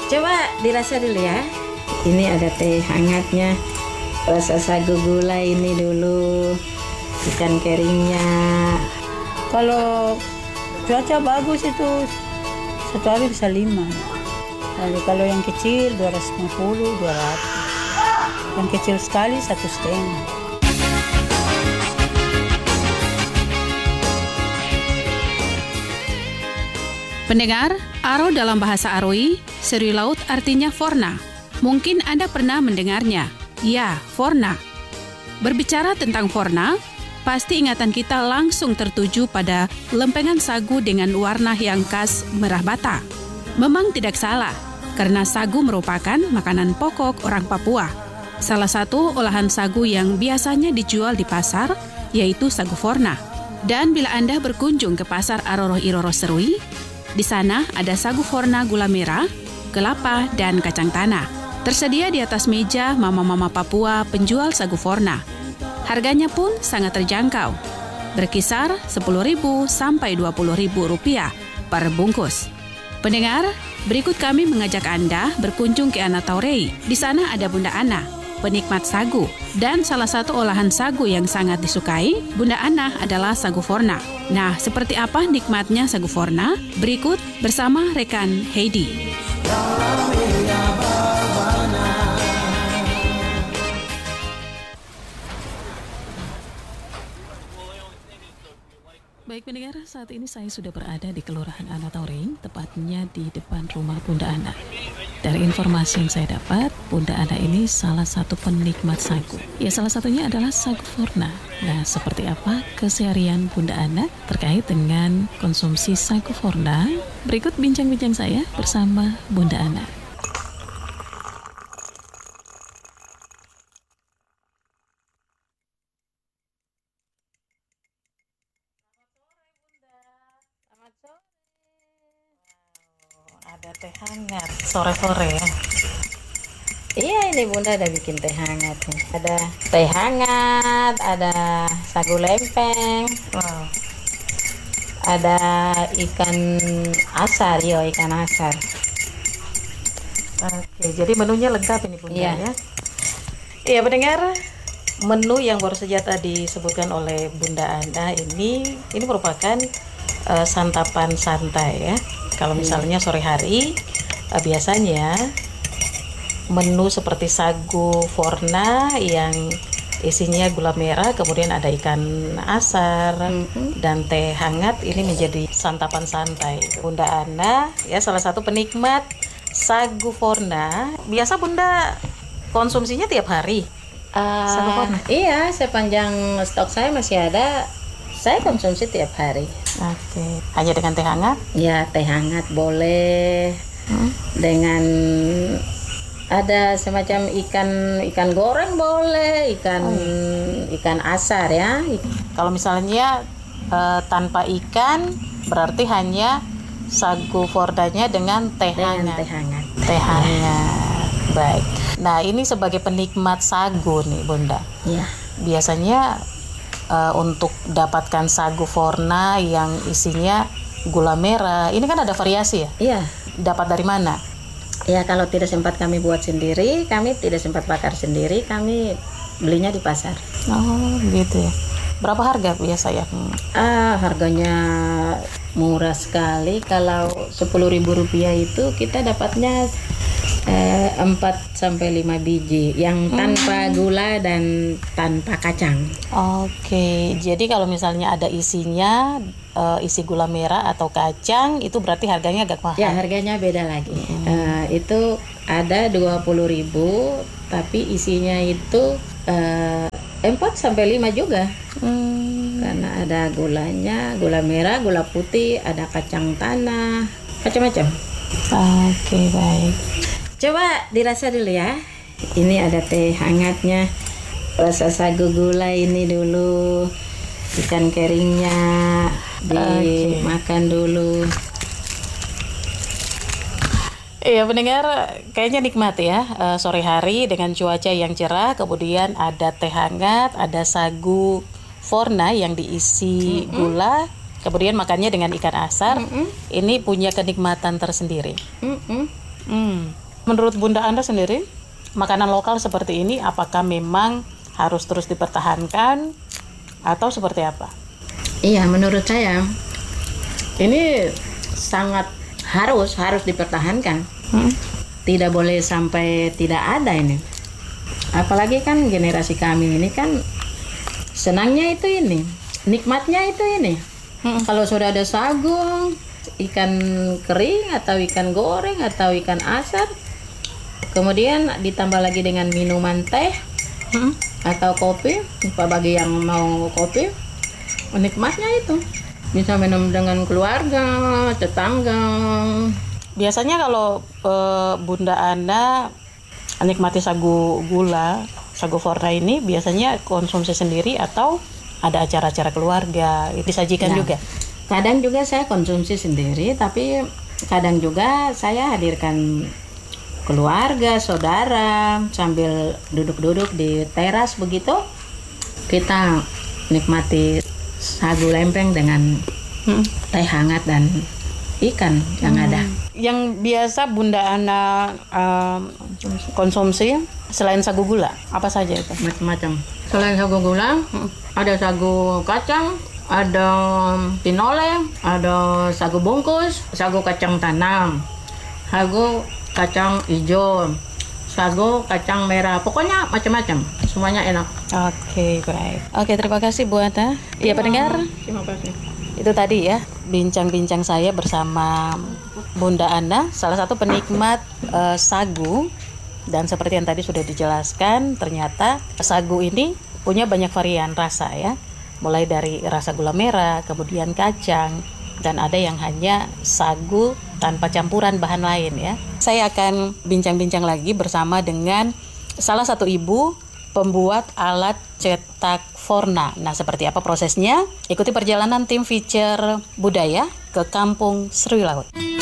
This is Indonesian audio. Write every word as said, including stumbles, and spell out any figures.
Coba dirasa dulu ya. Ini ada teh hangatnya, rasa sagu gula ini dulu, ikan keringnya. Kalau cuaca bagus itu satu hari bisa lima. Lalu kalau yang kecil dua ratus lima puluh, dua ratus. Yang kecil sekali satu setengah. Pendengar, aro dalam bahasa Aroi, seri laut artinya forna. Mungkin Anda pernah mendengarnya. Ya, forna. Berbicara tentang forna, pasti ingatan kita langsung tertuju pada lempengan sagu dengan warna yang khas merah bata. Memang tidak salah, karena sagu merupakan makanan pokok orang Papua. Salah satu olahan sagu yang biasanya dijual di pasar, yaitu sagu forna. Dan bila Anda berkunjung ke pasar Aroro Iroro Serui, di sana ada sagu forna gula merah, kelapa, dan kacang tanah. Tersedia di atas meja mama-mama Papua penjual sagu forna. Harganya pun sangat terjangkau, berkisar sepuluh ribu sampai dua puluh ribu rupiah per bungkus. Pendengar, berikut kami mengajak Anda berkunjung ke Ana Taurei. Di sana ada Bunda Ana, penikmat sagu, dan salah satu olahan sagu yang sangat disukai Bunda Ana adalah sagu forna. Nah, seperti apa nikmatnya sagu forna? Berikut bersama rekan Heidi. Baik pendengar, saat ini saya sudah berada di Kelurahan Ana Taurei, tepatnya di depan rumah Bunda Ana. Dari informasi yang saya dapat, Bunda Ana ini salah satu penikmat sagu. Ya, salah satunya adalah sagu forna. Nah, seperti apa keseharian Bunda Ana terkait dengan konsumsi sagu forna? Berikut bincang-bincang saya bersama Bunda Ana. Ada teh hangat sore-sore ya. Iya, ini Bunda ada bikin teh hangat nih. Ada teh hangat, ada sagu lempeng, wow. Ada ikan asar, yo ikan asar. Oke, jadi menunya lengkap ini Bunda iya. ya. Iya pendengar, menu yang baru saja tadi disebutkan oleh Bunda Ana ini, ini merupakan uh, santapan santai ya. Kalau misalnya sore hari, uh, biasanya menu seperti sagu forna yang isinya gula merah, kemudian ada ikan asar mm-hmm. dan teh hangat, ini menjadi santapan santai. Bunda Ana ya salah satu penikmat sagu forna. Biasa Bunda konsumsinya tiap hari? Uh, sagu forna? Iya, sepanjang stok saya masih ada. Saya konsumsi tiap hari. Oke. Okay. Hanya dengan teh hangat? Ya, teh hangat boleh. Hmm? Dengan ada semacam ikan ikan goreng boleh, ikan oh. ikan asar ya. Kalau misalnya uh, tanpa ikan, berarti hanya sagu fordanya dengan teh dengan hangat. Teh hangat. Teh hangat. Baik. Nah, ini sebagai penikmat sagu nih, Bunda. Iya. Biasanya Uh, untuk dapatkan sagu forna yang isinya gula merah, ini kan ada variasi ya? Iya. Dapat dari mana? Ya, kalau tidak sempat kami buat sendiri, kami tidak sempat bakar sendiri, kami belinya di pasar. Oh, gitu ya. Berapa harga biasa ya? Ah, harganya murah sekali. Kalau sepuluh ribu rupiah itu kita dapatnya Eh, empat sampai lima biji yang tanpa hmm. gula dan tanpa kacang. Oke, jadi kalau misalnya ada isinya uh, isi gula merah atau kacang, itu berarti harganya agak mahal. Ya, harganya beda lagi. Hmm. Uh, itu ada dua puluh ribu, tapi isinya itu uh, empat sampai lima juga. Hmm. Karena ada gulanya, gula merah, gula putih, ada kacang tanah, macam-macam. Oke, baik. Coba dirasa dulu ya. Ini ada teh hangatnya, rasa sagu gula ini dulu, ikan keringnya dimakan okay. dulu. Iya pendengar, kayaknya nikmat ya uh, sore hari dengan cuaca yang cerah, kemudian ada teh hangat, ada sagu forna yang diisi mm-hmm. gula, kemudian makannya dengan ikan asar. Mm-hmm. Ini punya kenikmatan tersendiri. Mm-hmm. Hmm. Menurut Bunda Anda sendiri, makanan lokal seperti ini apakah memang harus terus dipertahankan atau seperti apa? Iya, menurut saya ini sangat harus harus dipertahankan. Hmm? Tidak boleh sampai tidak ada ini. Apalagi kan generasi kami ini kan senangnya itu ini, nikmatnya itu ini. Hmm. Kalau sudah ada sagu, ikan kering atau ikan goreng atau ikan asar, kemudian ditambah lagi dengan minuman teh Hmm? atau kopi, apa bagi yang mau kopi, nikmatnya itu bisa minum dengan keluarga, tetangga. Biasanya kalau eh, Bunda Anda menikmati sagu gula, sagu Forna ini biasanya konsumsi sendiri atau ada acara-acara keluarga disajikan Nah, juga? Kadang juga saya konsumsi sendiri, tapi kadang juga saya hadirkan keluarga, saudara, sambil duduk-duduk di teras begitu. Kita nikmati sagu lempeng dengan Hmm. teh hangat dan ikan yang ada. Yang biasa Bunda Anda eh, konsumsi selain sagu gula, apa saja itu? Macam-macam. Selain sagu gula, ada sagu kacang, ada pinole, ada sagu bungkus, sagu kacang tanam, sagu kacang hijau, sagu kacang merah. Pokoknya macam-macam. Semuanya enak. Oke, baik. Oke, terima kasih Bu Anda. Iya, pendengar. Terima kasih. Itu tadi ya, bincang-bincang saya bersama Bunda Anda, salah satu penikmat eh, sagu. Dan seperti yang tadi sudah dijelaskan, ternyata sagu ini punya banyak varian rasa ya. Mulai dari rasa gula merah, kemudian kacang, dan ada yang hanya sagu tanpa campuran bahan lain ya. Saya akan bincang-bincang lagi bersama dengan salah satu ibu pembuat alat cetak Forna. Nah, seperti apa prosesnya? Ikuti perjalanan tim Feature Budaya ke Kampung Sriwilaut.